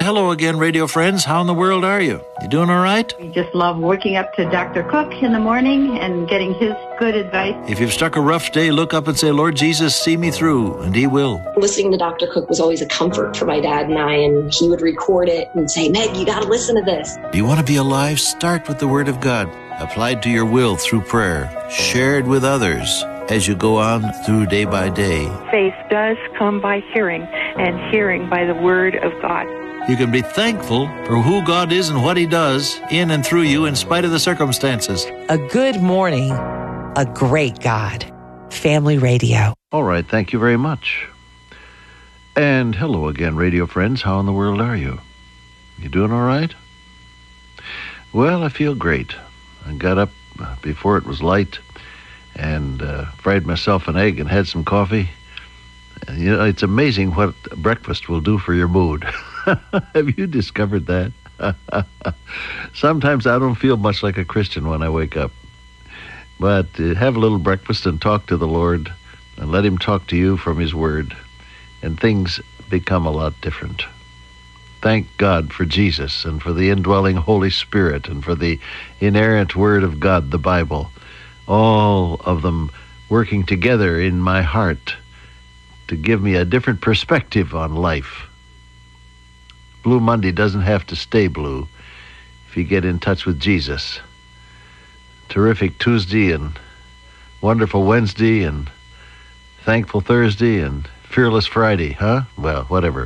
Hello again, radio friends. How in the world are you? You doing all right? We just love waking up to Dr. Cook in the morning and getting his good advice. If you've struck a rough day, look up and say, Lord Jesus, see me through, and He will. Listening to Dr. Cook was always a comfort for my dad and I, and he would record it and say, Meg, you got to listen to this. Do you want to be alive? Start with the Word of God, applied to your will through prayer, shared with others as you go on through day by day. Faith does come by hearing, and hearing by the Word of God. You can be thankful for who God is and what He does in and through you in spite of the circumstances. A good morning, a great God. Family Radio. All right, thank you very much. And hello again, radio friends. How in the world are you? You doing all right? Well, I feel great. I got up before it was light and fried myself an egg and had some coffee. You know, it's amazing what breakfast will do for your mood. Have you discovered that? Sometimes I don't feel much like a Christian when I wake up. But have a little breakfast and talk to the Lord and let Him talk to you from His Word, and things become a lot different. Thank God for Jesus and for the indwelling Holy Spirit and for the inerrant Word of God, the Bible, all of them working together in my heart to give me a different perspective on life. Blue Monday doesn't have to stay blue if you get in touch with Jesus. Terrific Tuesday and wonderful Wednesday and thankful Thursday and fearless Friday, huh? Well, whatever.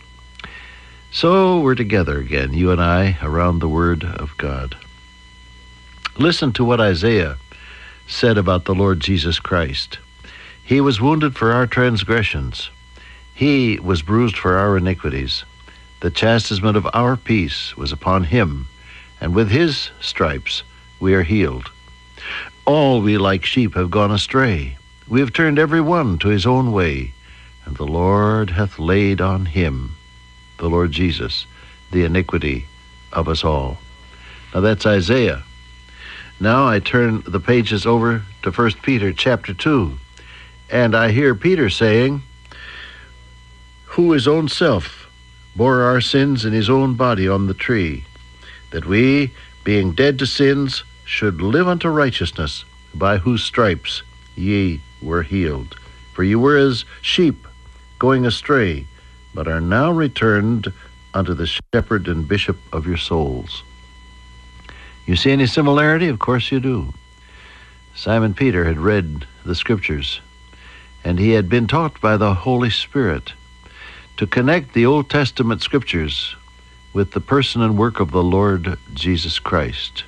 So we're together again, you and I, around the Word of God. Listen to what Isaiah said about the Lord Jesus Christ. He was wounded for our transgressions. He was bruised for our iniquities. The chastisement of our peace was upon Him, and with His stripes we are healed. All we like sheep have gone astray. We have turned every one to his own way, and the Lord hath laid on Him, the Lord Jesus, the iniquity of us all. Now that's Isaiah. Now I turn the pages over to 1 Peter chapter 2, and I hear Peter saying, who his own self bore our sins in His own body on the tree, that we, being dead to sins, should live unto righteousness, by whose stripes ye were healed. For you were as sheep going astray, but are now returned unto the shepherd and bishop of your souls. You see any similarity? Of course you do. Simon Peter had read the Scriptures, and he had been taught by the Holy Spirit to connect the Old Testament Scriptures with the person and work of the Lord Jesus Christ.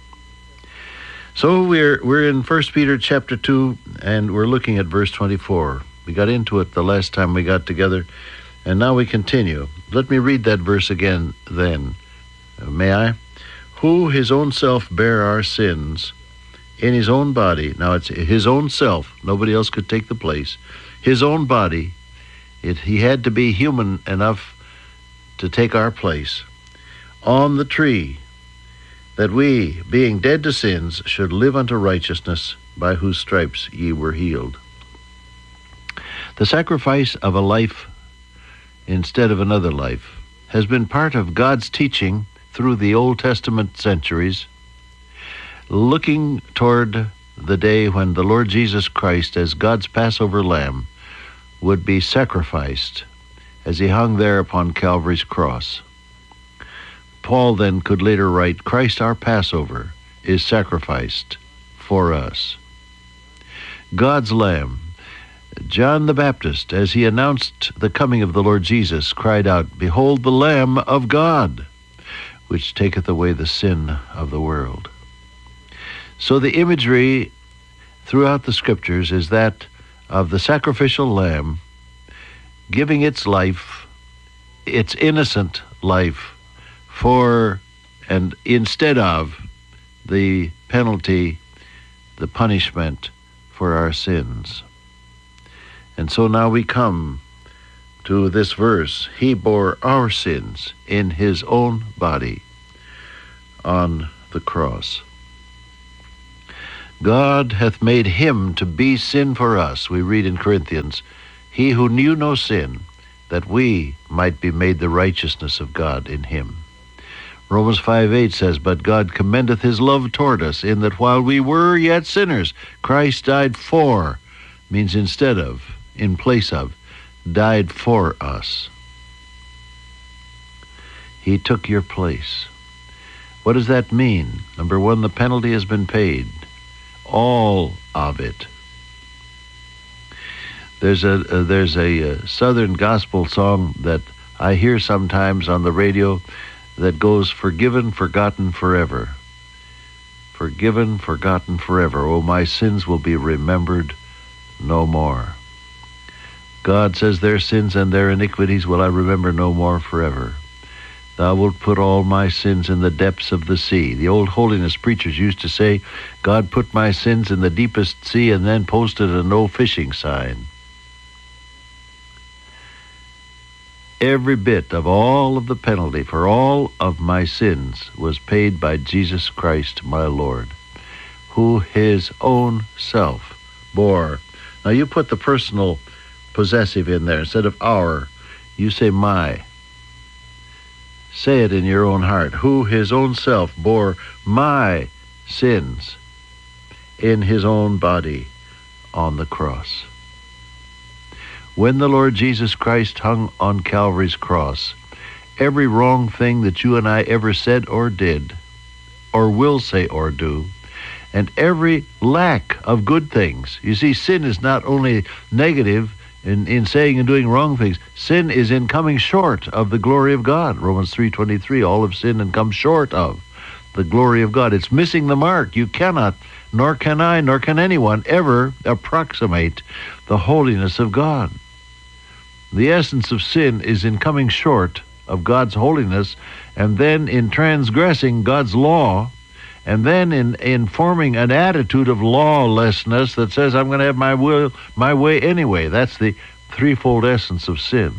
So we're in 1 Peter chapter 2, and we're looking at verse 24. We got into it the last time we got together, and now we continue. Let me read that verse again then. May I? Who his own self bare our sins in His own body. Now it's His own self. Nobody else could take the place. His own body. He had to be human enough to take our place on the tree, that we, being dead to sins, should live unto righteousness, by whose stripes ye were healed. The sacrifice of a life instead of another life has been part of God's teaching through the Old Testament centuries, looking toward the day when the Lord Jesus Christ, as God's Passover lamb, would be sacrificed as He hung there upon Calvary's cross. Paul then could later write, Christ our Passover is sacrificed for us. God's Lamb. John the Baptist, as he announced the coming of the Lord Jesus, cried out, Behold the Lamb of God, which taketh away the sin of the world. So the imagery throughout the Scriptures is that of the sacrificial lamb giving its life, its innocent life, for and instead of the penalty, the punishment for our sins. And so now we come to this verse. He bore our sins in His own body on the cross. God hath made Him to be sin for us. We read in Corinthians, He who knew no sin that we might be made the righteousness of God in him. Romans 5:8 says, "But God commendeth his love toward us, in that while we were yet sinners, Christ died for," means instead of, in place of, died for us. He took your place. What does that mean? Number one, the penalty has been paid. All of it. There's a Southern gospel song that I hear sometimes on the radio that goes, "Forgiven, forgotten forever. Forgiven, forgotten forever. Oh, my sins will be remembered no more." God says, "Their sins and their iniquities will I remember no more forever. Thou wilt put all my sins in the depths of the sea." The old holiness preachers used to say, "God put my sins in the deepest sea," and then posted a no fishing sign. Every bit of all of the penalty for all of my sins was paid by Jesus Christ, my Lord, who his own self bore. Now you put the personal possessive in there. Instead of our, you say my. Say it in your own heart. Who his own self bore my sins in his own body on the cross. When the Lord Jesus Christ hung on Calvary's cross, every wrong thing that you and I ever said or did, or will say or do, and every lack of good things. You see, sin is not only negative in saying and doing wrong things. Sin is in coming short of the glory of God. Romans 3:23, all have sinned and come short of the glory of God. It's missing the mark. You cannot, nor can I, nor can anyone ever approximate the holiness of God. The essence of sin is in coming short of God's holiness, and then in transgressing God's law, and then in forming an attitude of lawlessness that says, "I'm going to have my way anyway." That's the threefold essence of sin.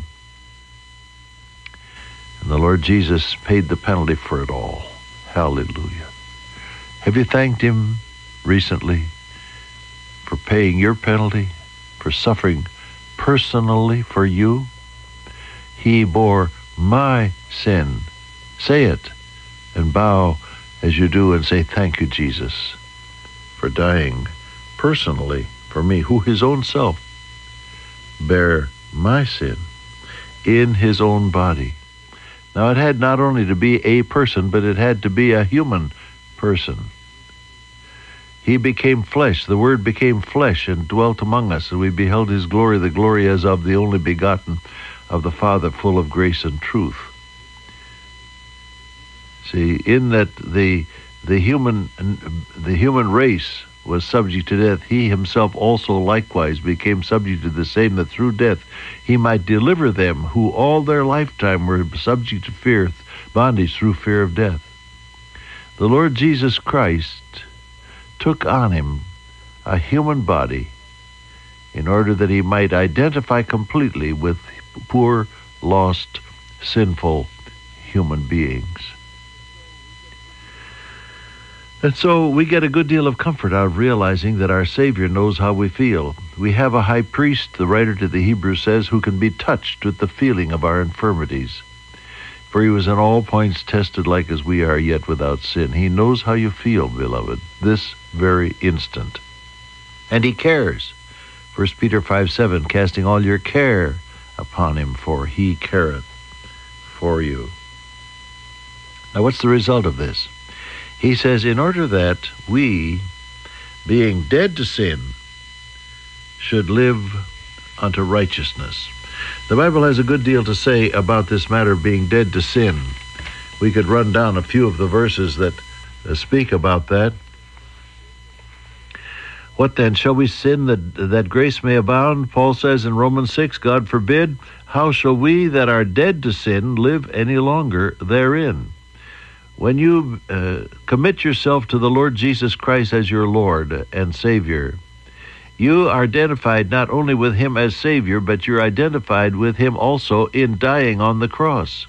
And the Lord Jesus paid the penalty for it all. Hallelujah. Have you thanked him recently for paying your penalty, for suffering personally for you? He bore my sin. Say it and bow as you do and say, "Thank you, Jesus, for dying personally for me, who his own self bare my sin in his own body." Now, it had not only to be a person, but it had to be a human person. He became flesh. The Word became flesh and dwelt among us, and we beheld his glory, the glory as of the only begotten of the Father, full of grace and truth. See, in that the human race was subject to death, he himself also likewise became subject to the same, that through death he might deliver them who all their lifetime were subject to fear, bondage through fear of death. The Lord Jesus Christ took on him a human body in order that he might identify completely with poor, lost, sinful human beings. And so we get a good deal of comfort out of realizing that our Savior knows how we feel. We have a high priest, the writer to the Hebrews says, who can be touched with the feeling of our infirmities. For he was in all points tested like as we are, yet without sin. He knows how you feel, beloved, this very instant. And he cares. 1 Peter 5:7, casting all your care upon him, for he careth for you. Now what's the result of this? He says, in order that we, being dead to sin, should live unto righteousness. The Bible has a good deal to say about this matter of being dead to sin. We could run down a few of the verses that speak about that. What then? Shall we sin that grace may abound? Paul says in Romans 6, God forbid. How shall we that are dead to sin live any longer therein? When you commit yourself to the Lord Jesus Christ as your Lord and Savior, you are identified not only with him as Savior, but you're identified with him also in dying on the cross.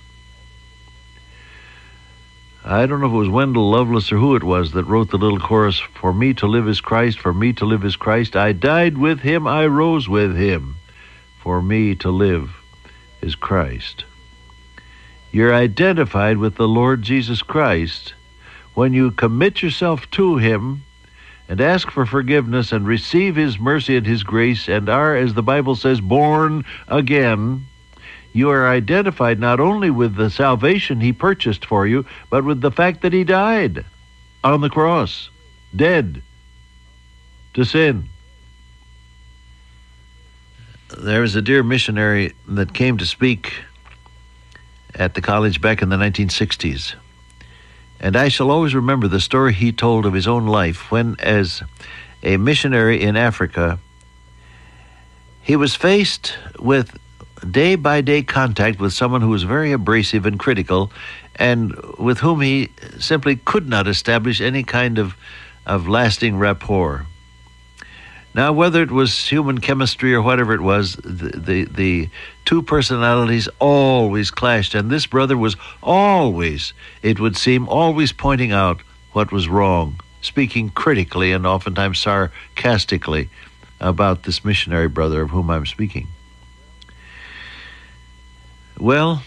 I don't know if it was Wendell Lovelace or who it was that wrote the little chorus, "For me to live is Christ, for me to live is Christ. I died with him, I rose with him. For me to live is Christ. You're identified with the Lord Jesus Christ when you commit yourself to Him and ask for forgiveness and receive His mercy and His grace and are, as the Bible says, born again. You are identified not only with the salvation He purchased for you, but with the fact that He died on the cross, dead to sin. There was a dear missionary that came to speak at the college back in the 1960s. And I shall always remember the story he told of his own life when, as a missionary in Africa, he was faced with day-by-day contact with someone who was very abrasive and critical and with whom he simply could not establish any kind of lasting rapport. Now, whether it was human chemistry or whatever it was, the two personalities always clashed, and this brother was always, it would seem, always pointing out what was wrong, speaking critically and oftentimes sarcastically about this missionary brother of whom I'm speaking. Well,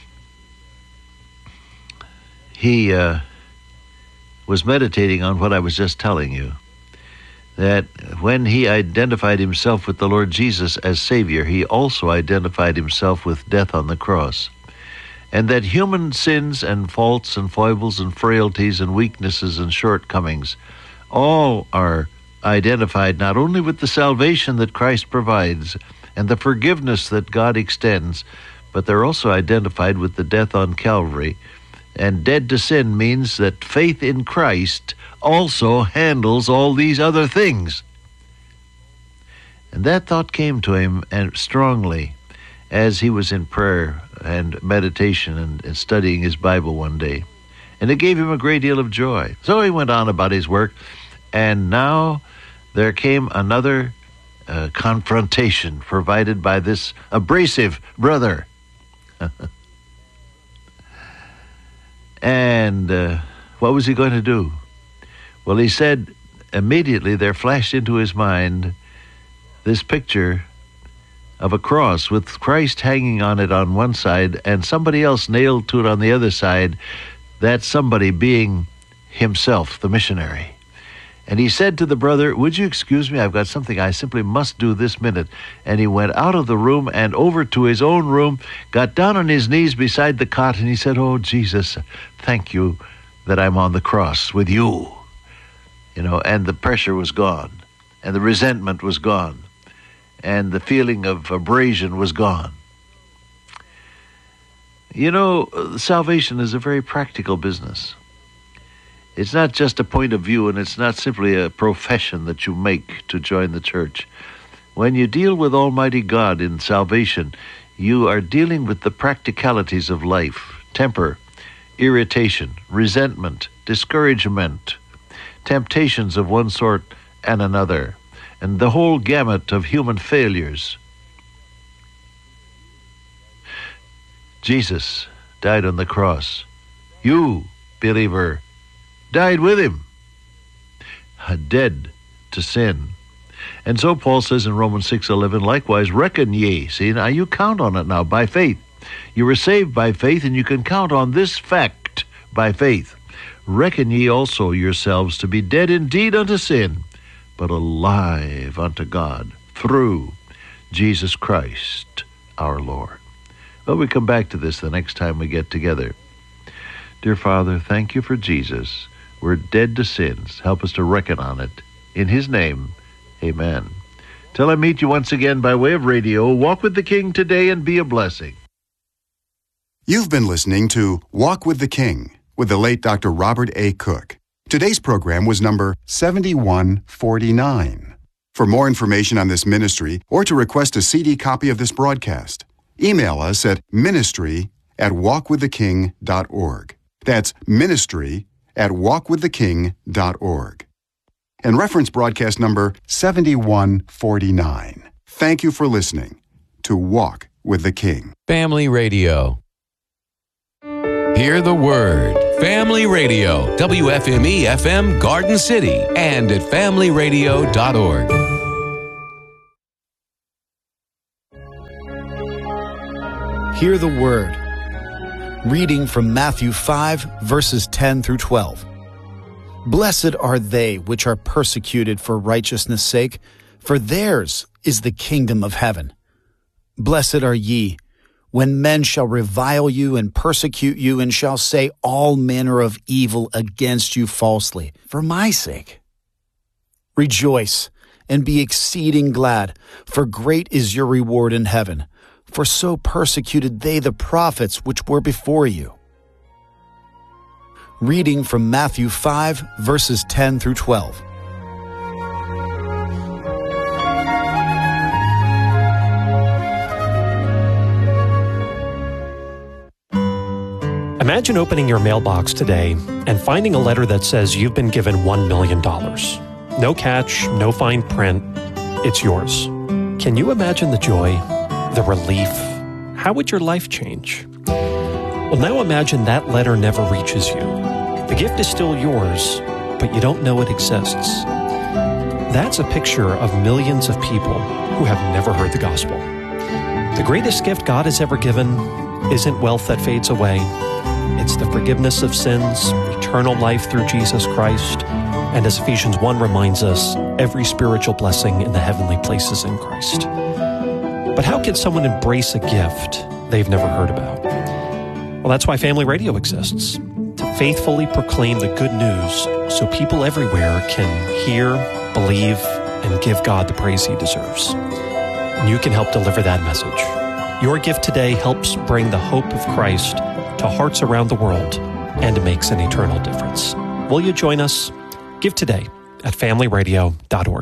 he was meditating on what I was just telling you, that when he identified himself with the Lord Jesus as Savior, he also identified himself with death on the cross. And that human sins and faults and foibles and frailties and weaknesses and shortcomings all are identified not only with the salvation that Christ provides and the forgiveness that God extends, but they're also identified with the death on Calvary. And dead to sin means that faith in Christ also handles all these other things. And that thought came to him and strongly as he was in prayer and meditation and studying his Bible one day. And it gave him a great deal of joy. So he went on about his work, and now there came another confrontation provided by this abrasive brother. And what was he going to do? Well, he said immediately there flashed into his mind this picture of a cross with Christ hanging on it on one side and somebody else nailed to it on the other side, that somebody being himself, the missionary. And he said to the brother, "Would you excuse me? I've got something I simply must do this minute." And he went out of the room and over to his own room, got down on his knees beside the cot, and he said, "Oh, Jesus, thank you that I'm on the cross with you." You know, and the pressure was gone, and the resentment was gone, and the feeling of abrasion was gone. You know, salvation is a very practical business. It's not just a point of view, and it's not simply a profession that you make to join the church. When you deal with Almighty God in salvation, you are dealing with the practicalities of life: temper, irritation, resentment, discouragement, temptations of one sort and another, and the whole gamut of human failures. Jesus died on the cross. You, believer, died with him, dead to sin. And so Paul says in Romans 6:11, likewise reckon ye. See, now you count on it now by faith. You were saved by faith, and you can count on this fact by faith. Reckon ye also yourselves to be dead indeed unto sin, but alive unto God through Jesus Christ our Lord. Well, we come back to this the next time we get together. Dear Father, thank you for Jesus. We're dead to sins. Help us to reckon on it. In his name, amen. Till I meet you once again by way of radio, walk with the King today and be a blessing. You've been listening to Walk with the King with the late Dr. Robert A. Cook. Today's program was number 7149. For more information on this ministry or to request a CD copy of this broadcast, email us at ministry@walkwiththeking.org. That's ministry@walkwiththeking.org. And reference broadcast number 7149. Thank you for listening to Walk with the King. Family Radio. Hear the word. Family Radio. WFME FM Garden City and at familyradio.org. Hear the Word. Reading from Matthew 5, verses 10 through 12. Blessed are they which are persecuted for righteousness' sake, for theirs is the kingdom of heaven. Blessed are ye, when men shall revile you and persecute you, and shall say all manner of evil against you falsely, for my sake. Rejoice, and be exceeding glad, for great is your reward in heaven. For so persecuted they the prophets which were before you. Reading from Matthew 5, verses 10 through 12. Imagine opening your mailbox today and finding a letter that says you've been given $1 million. No catch, no fine print. It's yours. Can you imagine the joy, the relief? How would your life change? Well, now imagine that letter never reaches you. The gift is still yours, but you don't know it exists. That's a picture of millions of people who have never heard the gospel. The greatest gift God has ever given isn't wealth that fades away. It's the forgiveness of sins, eternal life through Jesus Christ, and as Ephesians 1 reminds us, every spiritual blessing in the heavenly places in Christ. But how can someone embrace a gift they've never heard about? Well, that's why Family Radio exists, to faithfully proclaim the good news so people everywhere can hear, believe, and give God the praise He deserves. And you can help deliver that message. Your gift today helps bring the hope of Christ to hearts around the world, and it makes an eternal difference. Will you join us? Give today at familyradio.org.